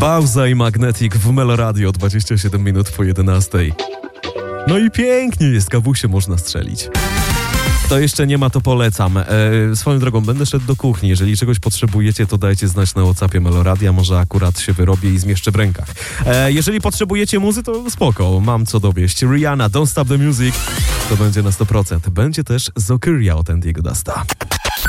Bauza i Magnetic w Meloradio 27 minut po 11. No i pięknie jest, kawusie można strzelić. Kto jeszcze nie ma, to polecam. Swoją drogą, będę szedł do kuchni. Jeżeli czegoś potrzebujecie, to dajcie znać na WhatsAppie Meloradia. Może akurat się wyrobię i zmieszczę w rękach. Jeżeli potrzebujecie muzy, to spoko. Mam co dowieść. Rihanna, Don't Stop the Music. To będzie na 100%. Będzie też Zokyria od Andiego Dusta.